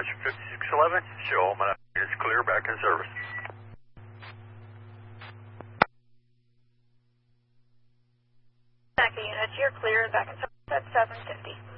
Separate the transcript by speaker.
Speaker 1: Roger, 5611. Show them it's clear, back in service.
Speaker 2: Back units, you're clear, back in service at 750.